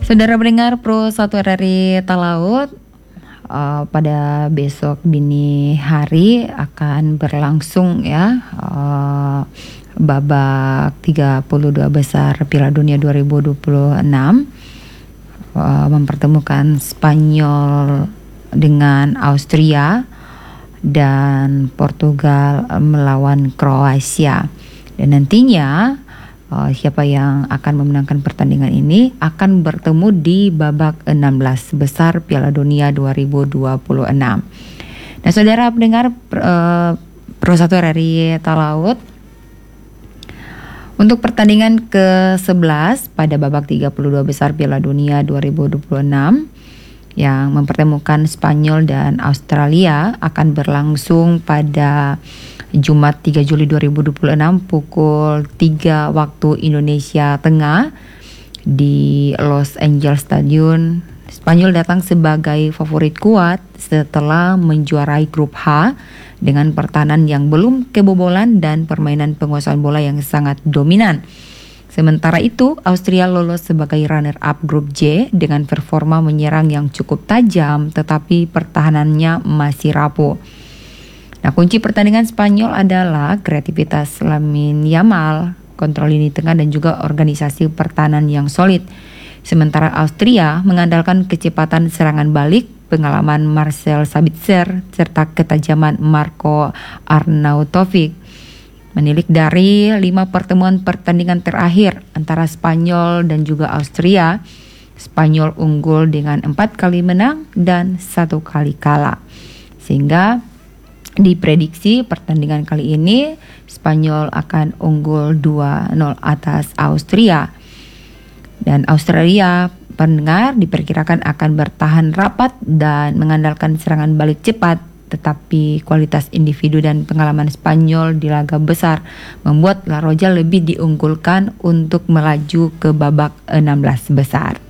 Saudara pendengar Pro 1 RRI Talaut, pada besok dini hari akan berlangsung ya babak 32 besar Piala Dunia 2026, mempertemukan Spanyol dengan Austria dan Portugal melawan Kroasia. Dan nantinya siapa yang akan memenangkan pertandingan ini akan bertemu di babak 16 besar Piala Dunia 2026. Nah, saudara pendengar Pro 1 RRI Talaut, untuk pertandingan ke-11 pada babak 32 besar Piala Dunia 2026 yang mempertemukan Spanyol dan Australia akan berlangsung pada Jumat 3 Juli 2026 pukul 3 waktu Indonesia Tengah di Los Angeles Stadium. Spanyol datang sebagai favorit kuat setelah menjuarai grup H dengan pertahanan yang belum kebobolan dan permainan penguasaan bola yang sangat dominan. Sementara itu, Austria lolos sebagai runner-up grup J dengan performa menyerang yang cukup tajam tetapi pertahanannya masih rapuh. Nah, kunci pertandingan Spanyol adalah kreativitas Lamine Yamal, kontrol lini tengah dan juga organisasi pertahanan yang solid. Sementara Austria mengandalkan kecepatan serangan balik, pengalaman Marcel Sabitzer, serta ketajaman Marco Arnautovic. Menilik dari 5 pertemuan pertandingan terakhir antara Spanyol dan juga Austria, Spanyol unggul dengan 4 kali menang dan 1 kali kalah. Sehingga diprediksi pertandingan kali ini Spanyol akan unggul 2-0 atas Austria. Dan Australia, pendengar, diperkirakan akan bertahan rapat dan mengandalkan serangan balik cepat, tetapi kualitas individu dan pengalaman Spanyol di laga besar membuat La Roja lebih diunggulkan untuk melaju ke babak 16 besar.